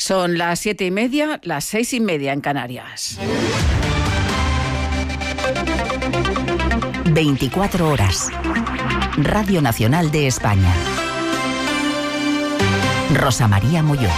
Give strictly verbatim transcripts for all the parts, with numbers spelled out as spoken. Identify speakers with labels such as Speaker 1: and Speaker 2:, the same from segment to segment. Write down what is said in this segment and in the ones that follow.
Speaker 1: Son las siete y media, las seis y media en Canarias.
Speaker 2: veinticuatro horas. Radio Nacional de España. Rosa María Molló.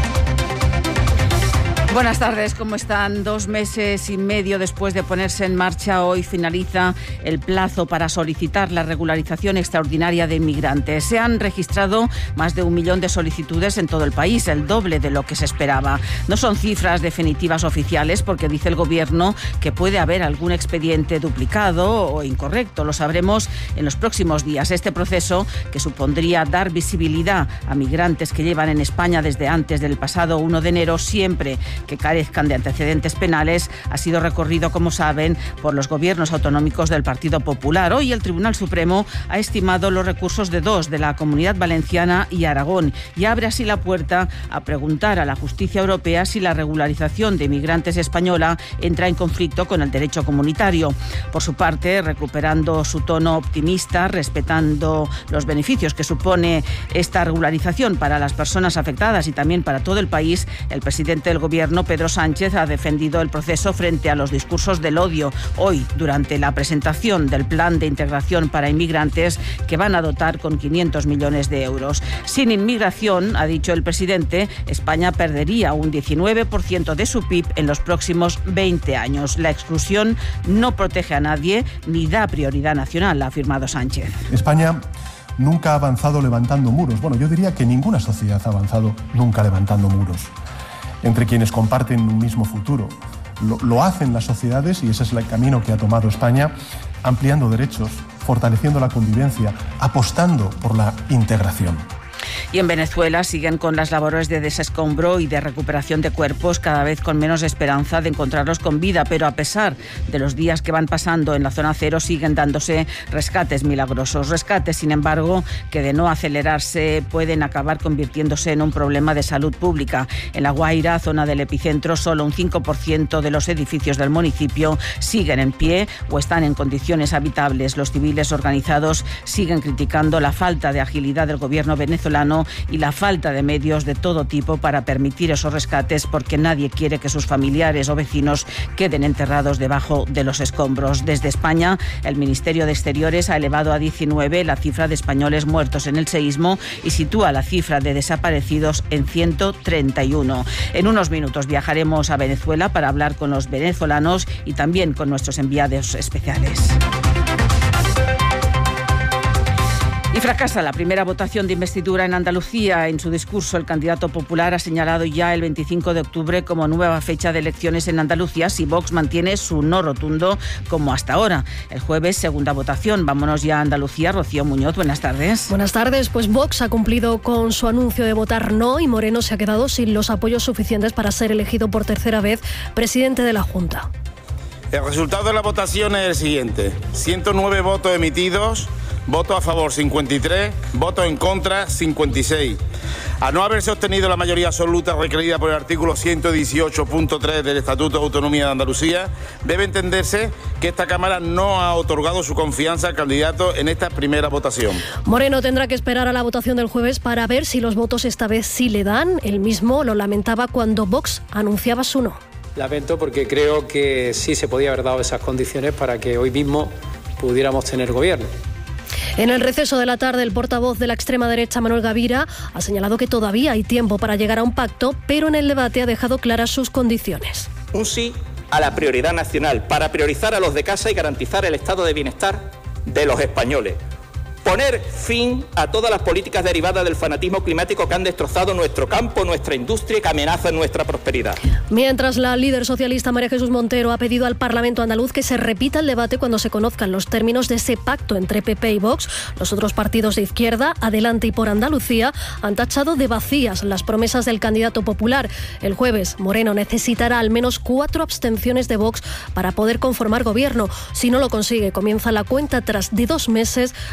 Speaker 1: Buenas tardes, ¿cómo están? Dos meses y medio después de ponerse en marcha, hoy finaliza el plazo para solicitar la regularización extraordinaria de inmigrantes. Se han registrado más de un millón de solicitudes en todo el país, el doble de lo que se esperaba. No son cifras definitivas oficiales porque dice el Gobierno que puede haber algún expediente duplicado o incorrecto. Lo sabremos en los próximos días. Este proceso, que supondría dar visibilidad a migrantes que llevan en España desde antes del pasado uno de enero, siempre que carezcan de antecedentes penales, ha sido recorrido, como saben, por los gobiernos autonómicos del Partido Popular. Hoy el Tribunal Supremo ha estimado los recursos de dos, de la Comunidad Valenciana y Aragón, y abre así la puerta a preguntar a la justicia europea si la regularización de inmigrantes española entra en conflicto con el derecho comunitario. Por su parte, recuperando su tono optimista, respetando los beneficios que supone esta regularización para las personas afectadas y también para todo el país, el presidente del Gobierno, Pedro Sánchez, ha defendido el proceso frente a los discursos del odio. Hoy, durante la presentación del Plan de Integración para Inmigrantes, que van a dotar con quinientos millones de euros. Sin inmigración, ha dicho el presidente, España perdería un diecinueve por ciento de su P I B en los próximos veinte años. La exclusión no protege a nadie ni da prioridad nacional, ha afirmado Sánchez.
Speaker 3: España nunca ha avanzado levantando muros. Bueno, yo diría que ninguna sociedad ha avanzado nunca levantando muros entre quienes comparten un mismo futuro. Lo, lo hacen las sociedades y ese es el camino que ha tomado España, ampliando derechos, fortaleciendo la convivencia, apostando por la integración.
Speaker 1: Y en Venezuela siguen con las labores de desescombro y de recuperación de cuerpos, cada vez con menos esperanza de encontrarlos con vida, pero a pesar de los días que van pasando en la zona cero, siguen dándose rescates milagrosos. Rescates, sin embargo, que de no acelerarse pueden acabar convirtiéndose en un problema de salud pública. En La Guaira, zona del epicentro, solo un cinco por ciento de los edificios del municipio siguen en pie o están en condiciones habitables. Los civiles organizados siguen criticando la falta de agilidad del gobierno venezolano y la falta de medios de todo tipo para permitir esos rescates, porque nadie quiere que sus familiares o vecinos queden enterrados debajo de los escombros. Desde España, el Ministerio de Exteriores ha elevado a diecinueve la cifra de españoles muertos en el seísmo y sitúa la cifra de desaparecidos en ciento treinta y uno. En unos minutos viajaremos a Venezuela para hablar con los venezolanos y también con nuestros enviados especiales. Y fracasa la primera votación de investidura en Andalucía. En su discurso, el candidato popular ha señalado ya el veinticinco de octubre como nueva fecha de elecciones en Andalucía si Vox mantiene su no rotundo como hasta ahora. El jueves, segunda votación. Vámonos ya a Andalucía. Rocío Muñoz, buenas tardes.
Speaker 4: Buenas tardes. Pues Vox ha cumplido con su anuncio de votar no y Moreno se ha quedado sin los apoyos suficientes para ser elegido por tercera vez presidente de la Junta.
Speaker 5: El resultado de la votación es el siguiente. ciento nueve votos emitidos. Voto a favor cincuenta y tres, voto en contra cincuenta y seis. Al no haberse obtenido la mayoría absoluta requerida por el artículo ciento dieciocho punto tres del Estatuto de Autonomía de Andalucía, debe entenderse que esta Cámara no ha otorgado su confianza al candidato en esta primera votación.
Speaker 4: Moreno tendrá que esperar a la votación del jueves para ver si los votos esta vez sí le dan. Él mismo lo lamentaba cuando Vox anunciaba su no.
Speaker 6: Lamento porque creo que sí se podía haber dado esas condiciones para que hoy mismo pudiéramos tener gobierno.
Speaker 4: En el receso de la tarde, el portavoz de la extrema derecha, Manuel Gavira, ha señalado que todavía hay tiempo para llegar a un pacto, pero en el debate ha dejado claras sus condiciones.
Speaker 7: Un sí a la prioridad nacional, para priorizar a los de casa y garantizar el estado de bienestar de los españoles. Poner fin a todas las políticas derivadas del fanatismo climático que han destrozado nuestro campo, nuestra industria y que amenazan nuestra prosperidad.
Speaker 4: Mientras, la líder socialista María Jesús Montero ha pedido al Parlamento andaluz que se repita el debate cuando se conozcan los términos de ese pacto entre P P y Vox. Los otros partidos de izquierda, Adelante y Por Andalucía, han tachado de vacías las promesas del candidato popular. El jueves, Moreno necesitará al menos cuatro abstenciones de Vox para poder conformar gobierno. Si no lo consigue, comienza la cuenta atrás de dos meses para volver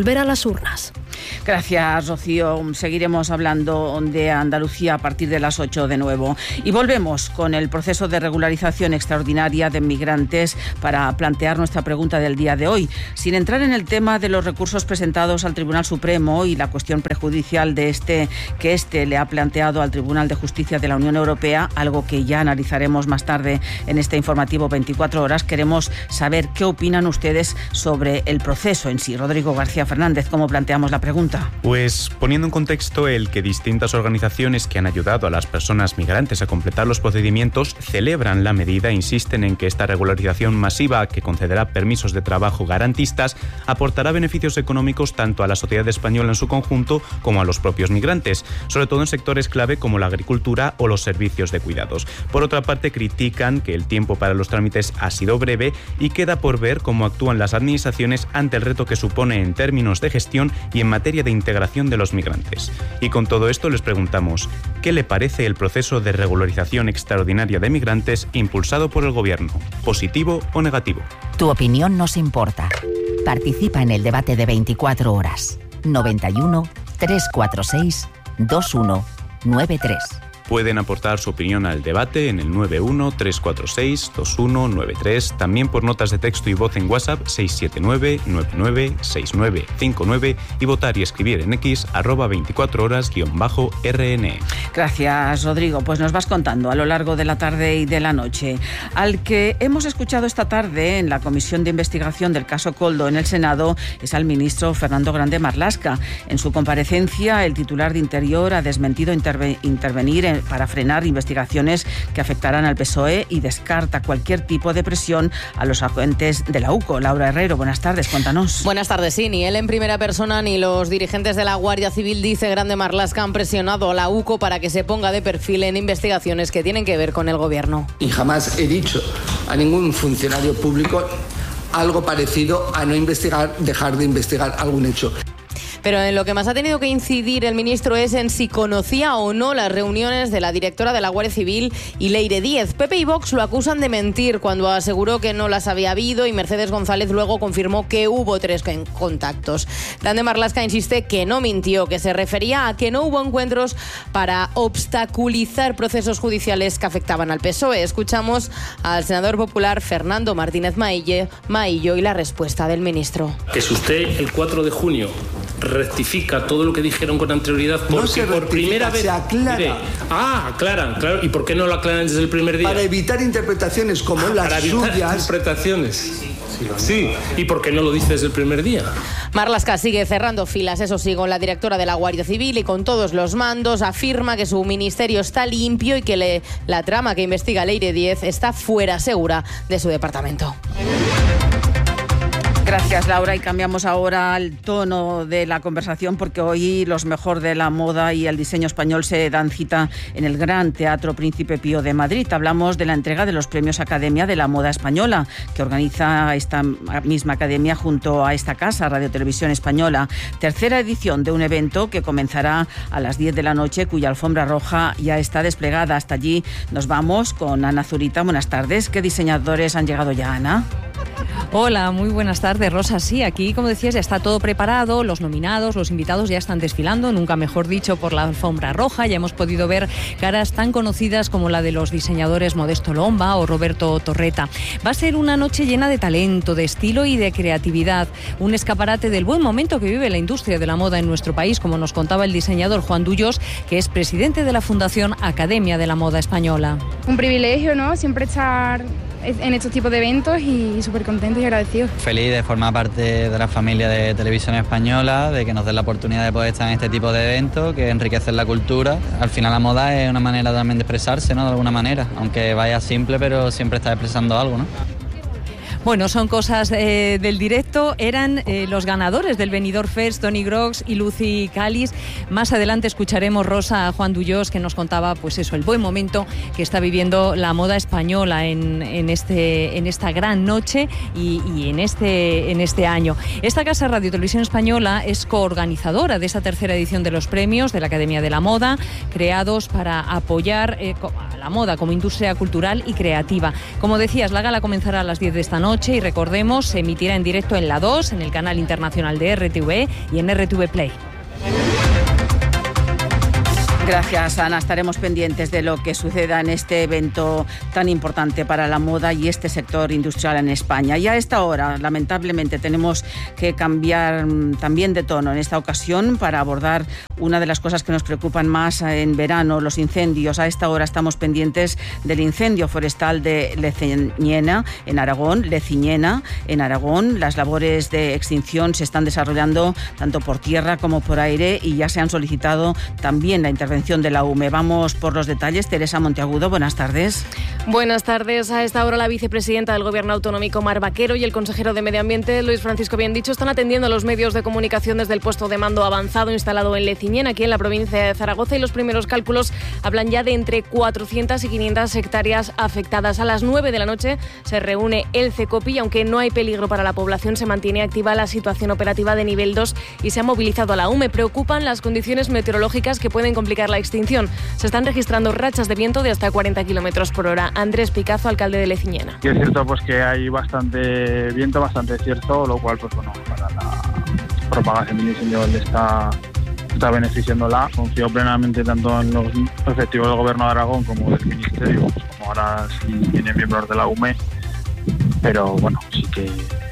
Speaker 4: volver a las urnas.
Speaker 1: Gracias, Rocío. Seguiremos hablando de Andalucía a partir de las ocho de nuevo. Y volvemos con el proceso de regularización extraordinaria de migrantes para plantear nuestra pregunta del día de hoy. Sin entrar en el tema de los recursos presentados al Tribunal Supremo y la cuestión prejudicial de este que este le ha planteado al Tribunal de Justicia de la Unión Europea, algo que ya analizaremos más tarde en este informativo veinticuatro horas, queremos saber qué opinan ustedes sobre el proceso en sí. Rodrigo García Fernández, ¿cómo planteamos la pregunta?
Speaker 8: Pues poniendo en contexto el que distintas organizaciones que han ayudado a las personas migrantes a completar los procedimientos celebran la medida e insisten en que esta regularización masiva, que concederá permisos de trabajo garantistas, aportará beneficios económicos tanto a la sociedad española en su conjunto como a los propios migrantes, sobre todo en sectores clave como la agricultura o los servicios de cuidados. Por otra parte, critican que el tiempo para los trámites ha sido breve y queda por ver cómo actúan las administraciones ante el reto que supone en términos de gestión y en materia de integración de los migrantes. Y con todo esto les preguntamos, ¿qué le parece el proceso de regularización extraordinaria de migrantes impulsado por el Gobierno? ¿Positivo o negativo?
Speaker 2: Tu opinión nos importa. Participa en el debate de veinticuatro horas. noventa y uno, trescientos cuarenta y seis, veintiuno noventa y tres.
Speaker 8: Pueden aportar su opinión al debate en el nueve uno, tres cuatro seis, dos uno nueve tres, también por notas de texto y voz en WhatsApp seis siete nueve, nueve nueve, seis nueve cinco nueve y votar y escribir en X arroba veinticuatro horas guión bajo R N.
Speaker 1: Gracias, Rodrigo. Pues nos vas contando a lo largo de la tarde y de la noche. Al que hemos escuchado esta tarde en la Comisión de Investigación del caso Koldo en el Senado es al ministro Fernando Grande Marlaska. En su comparecencia, el titular de Interior ha desmentido interve- intervenir en para frenar investigaciones que afectarán al P S O E y descarta cualquier tipo de presión a los agentes de la U C O. Laura Herrero, buenas tardes, cuéntanos.
Speaker 9: Buenas tardes, sí, ni él en primera persona ni los dirigentes de la Guardia Civil, dice Grande Marlaska, han presionado a la U C O para que se ponga de perfil en investigaciones que tienen que ver con el Gobierno.
Speaker 10: Y jamás he dicho a ningún funcionario público algo parecido a no investigar, dejar de investigar algún hecho.
Speaker 9: Pero en lo que más ha tenido que incidir el ministro es en si conocía o no las reuniones de la directora de la Guardia Civil y Leire Díez. Pepe y Vox lo acusan de mentir cuando aseguró que no las había habido y Mercedes González luego confirmó que hubo tres contactos. Grande Marlaska insiste que no mintió, que se refería a que no hubo encuentros para obstaculizar procesos judiciales que afectaban al P S O E. Escuchamos al senador popular Fernando Martínez Maillo, Maillo y la respuesta del ministro.
Speaker 11: Que si usted el cuatro de junio rectifica todo lo que dijeron con anterioridad porque
Speaker 10: no se
Speaker 11: por primera vez
Speaker 10: se aclara.
Speaker 11: Mire, ah, aclaran, claro. ¿Y por qué no lo aclaran desde el primer día?
Speaker 10: Para evitar interpretaciones como
Speaker 11: ah,
Speaker 10: las
Speaker 11: para evitar
Speaker 10: suyas.
Speaker 11: interpretaciones. Sí, sí, sí, sí. ¿Y por qué no lo dice desde el primer día?
Speaker 9: Marlaska sigue cerrando filas, eso sí, con la directora de la Guardia Civil y con todos los mandos. Afirma que su ministerio está limpio y que le, la trama que investiga Leire Díez está fuera segura de su departamento.
Speaker 1: Gracias, Laura, y cambiamos ahora el tono de la conversación porque hoy los mejor de la moda y el diseño español se dan cita en el Gran Teatro Príncipe Pío de Madrid. Hablamos de la entrega de los premios Academia de la Moda Española, que organiza esta misma academia junto a esta casa, Radio Televisión Española. Tercera edición de un evento que comenzará a las diez de la noche, cuya alfombra roja ya está desplegada. Hasta allí nos vamos con Ana Zurita. Buenas tardes. ¿Qué diseñadores han llegado ya, Ana?
Speaker 12: Hola, muy buenas tardes, Rosa. Sí, aquí, como decías, ya está todo preparado, los nominados, los invitados ya están desfilando, nunca mejor dicho, por la alfombra roja. Ya hemos podido ver caras tan conocidas como la de los diseñadores Modesto Lomba o Roberto Torreta. Va a ser una noche llena de talento, de estilo y de creatividad, un escaparate del buen momento que vive la industria de la moda en nuestro país, como nos contaba el diseñador Juan Duyos, que es presidente de la Fundación Academia de la Moda Española.
Speaker 13: Un privilegio, ¿no? Siempre estar en estos tipos de eventos y súper contentos y agradecidos.
Speaker 14: Feliz de formar parte de la familia de Televisión Española, de que nos den la oportunidad de poder estar en este tipo de eventos que enriquecen la cultura. Al final la moda es una manera también de expresarse, ¿no? De alguna manera, aunque vaya simple, pero siempre está expresando algo, ¿no?
Speaker 12: Bueno, son cosas eh, del directo. Eran eh, los ganadores del Benidorm Fest, Tony Grox y Lucy Calis. Más adelante escucharemos, Rosa, a Juan Duyos, que nos contaba, pues eso, el buen momento que está viviendo la moda española en, en, este, en esta gran noche y, y en, este, en este año. Esta casa, Radio Televisión Española, es coorganizadora de esta tercera edición de los premios de la Academia de la Moda, creados para apoyar eh, a la la moda como industria cultural y creativa. Como decías, la gala comenzará a las diez de esta noche y recordemos, se emitirá en directo en La dos, en el canal internacional de R T V E y en R T V Play.
Speaker 1: Gracias, Ana. Estaremos pendientes de lo que suceda en este evento tan importante para la moda y este sector industrial en España. Y a esta hora, lamentablemente, tenemos que cambiar también de tono en esta ocasión para abordar una de las cosas que nos preocupan más en verano, los incendios. A esta hora estamos pendientes del incendio forestal de Leciñena, en Aragón, Leciñena, en Aragón. Las labores de extinción se están desarrollando tanto por tierra como por aire y ya se han solicitado también la intervención de la U M E. Vamos por los detalles. Teresa Monteagudo, buenas tardes.
Speaker 15: Buenas tardes. A esta hora la vicepresidenta del Gobierno Autonómico, Mar Vaquero, y el consejero de Medio Ambiente, Luis Francisco Bien Dicho, están atendiendo a los medios de comunicación desde el puesto de mando avanzado instalado en Leciñena, aquí en la provincia de Zaragoza, y los primeros cálculos hablan ya de entre cuatrocientas y quinientas hectáreas afectadas. A las nueve de la noche se reúne el CECOPI y aunque no hay peligro para la población, se mantiene activa la situación operativa de nivel dos y se ha movilizado a la U M E. Preocupan las condiciones meteorológicas que pueden complicar la extinción. Se están registrando rachas de viento de hasta cuarenta kilómetros por hora. Andrés Picazo, alcalde de Leciñena.
Speaker 16: Y es cierto pues que hay bastante viento, bastante cierto, lo cual pues bueno, para la propagación del incendio le está, está beneficiándola. Confío plenamente tanto en los efectivos del Gobierno de Aragón como del Ministerio, pues como ahora sí vienen miembros de la U M E, pero bueno, sí que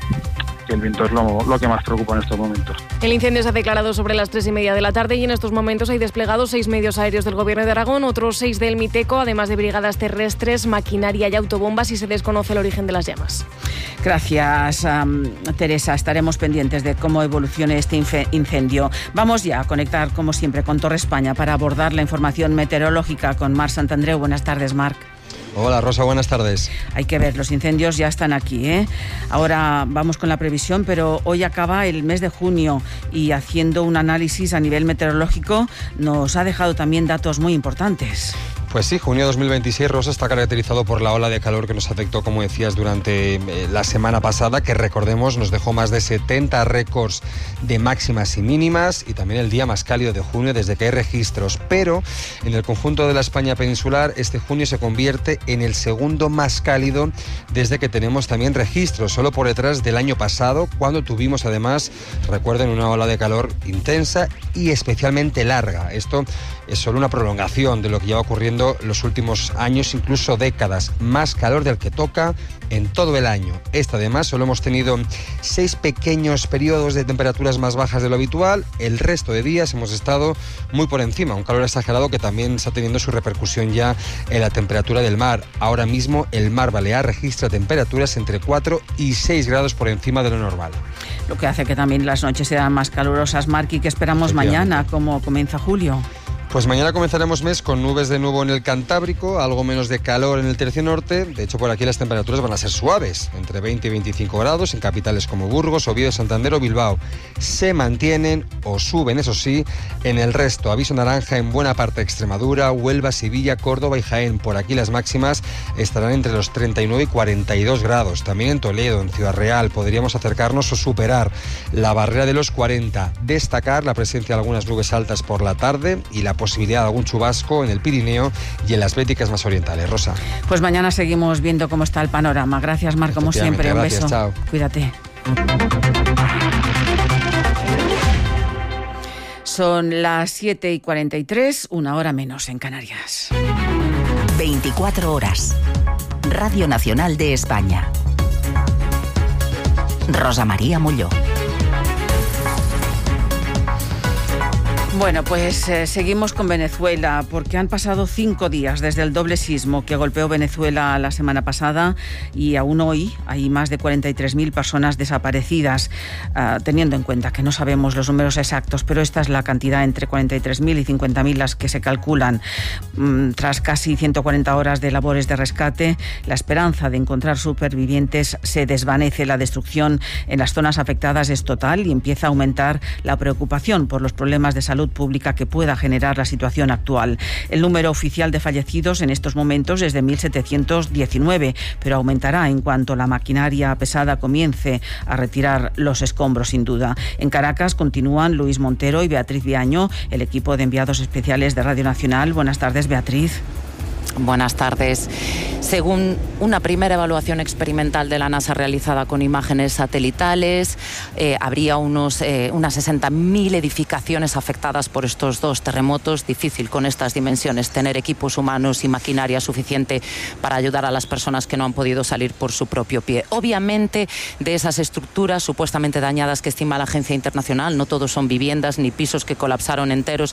Speaker 16: el viento es lo, lo que más preocupa en estos momentos.
Speaker 15: El incendio se ha declarado sobre las tres y media de la tarde y en estos momentos hay desplegados seis medios aéreos del Gobierno de Aragón, otros seis del MITECO, además de brigadas terrestres, maquinaria y autobombas, y se desconoce el origen de las llamas.
Speaker 1: Gracias, um, Teresa. Estaremos pendientes de cómo evolucione este incendio. Vamos ya a conectar, como siempre, con Torre España para abordar la información meteorológica con Marc Santandreu. Buenas tardes, Marc.
Speaker 17: Hola Rosa, buenas tardes.
Speaker 1: Hay que ver, los incendios ya están aquí, ¿eh? Ahora vamos con la previsión, pero hoy acaba el mes de junio y haciendo un análisis a nivel meteorológico nos ha dejado también datos muy importantes.
Speaker 17: Pues sí, junio dos mil veintiséis, Rosa, está caracterizado por la ola de calor que nos afectó, como decías, durante la semana pasada, que recordemos nos dejó más de setenta récords de máximas y mínimas y también el día más cálido de junio desde que hay registros. Pero en el conjunto de la España peninsular, este junio se convierte en el segundo más cálido desde que tenemos también registros, solo por detrás del año pasado, cuando tuvimos además, recuerden, una ola de calor intensa y especialmente larga. Esto es solo una prolongación de lo que lleva ocurriendo los últimos años, incluso décadas. Más calor del que toca en todo el año. Esta además solo hemos tenido seis pequeños periodos de temperaturas más bajas de lo habitual. El resto de días hemos estado muy por encima. Un calor exagerado que también está teniendo su repercusión ya en la temperatura del mar. Ahora mismo el mar Balear registra temperaturas entre cuatro y seis grados por encima de lo normal.
Speaker 1: Lo que hace que también las noches sean más calurosas, Marc, y que esperamos mañana, como comienza julio.
Speaker 17: Pues mañana comenzaremos mes con nubes de nuevo en el Cantábrico, algo menos de calor en el tercio norte. De hecho, por aquí las temperaturas van a ser suaves, entre veinte y veinticinco grados en capitales como Burgos, Oviedo, Santander o Bilbao. Se mantienen o suben, eso sí, en el resto. Aviso naranja en buena parte de Extremadura, Huelva, Sevilla, Córdoba y Jaén. Por aquí las máximas estarán entre los treinta y nueve y cuarenta y dos grados. También en Toledo, en Ciudad Real, podríamos acercarnos o superar la barrera de los cuarenta. Destacar la presencia de algunas nubes altas por la tarde y la posibilidad de algún chubasco en el Pirineo y en las Béticas más orientales. Rosa.
Speaker 1: Pues mañana seguimos viendo cómo está el panorama. Gracias, Marc, como siempre. Un
Speaker 17: gracias,
Speaker 1: beso.
Speaker 17: Chao.
Speaker 1: Cuídate. Son las siete y cuarenta y tres, una hora menos en Canarias.
Speaker 2: veinticuatro horas. Radio Nacional de España. Rosa María Molló.
Speaker 1: Bueno, pues eh, seguimos con Venezuela, porque han pasado cinco días desde el doble sismo que golpeó Venezuela la semana pasada y aún hoy hay más de cuarenta y tres mil personas desaparecidas, uh, teniendo en cuenta que no sabemos los números exactos, pero esta es la cantidad, entre cuarenta y tres mil y cincuenta mil las que se calculan. Mm, tras casi ciento cuarenta horas de labores de rescate, la esperanza de encontrar supervivientes se desvanece. La destrucción en las zonas afectadas es total y empieza a aumentar la preocupación por los problemas de salud pública que pueda generar la situación actual. El número oficial de fallecidos en estos momentos es de mil setecientos diecinueve, pero aumentará en cuanto la maquinaria pesada comience a retirar los escombros, sin duda. En Caracas continúan Luis Montero y Beatriz Viaño, el equipo de enviados especiales de Radio Nacional. Buenas tardes, Beatriz.
Speaker 18: Buenas tardes. Según una primera evaluación experimental de la NASA realizada con imágenes satelitales, eh, habría unos, eh, unas sesenta mil edificaciones afectadas por estos dos terremotos. Difícil con estas dimensiones tener equipos humanos y maquinaria suficiente para ayudar a las personas que no han podido salir por su propio pie. Obviamente, de esas estructuras supuestamente dañadas que estima la Agencia Internacional, no todos son viviendas ni pisos que colapsaron enteros,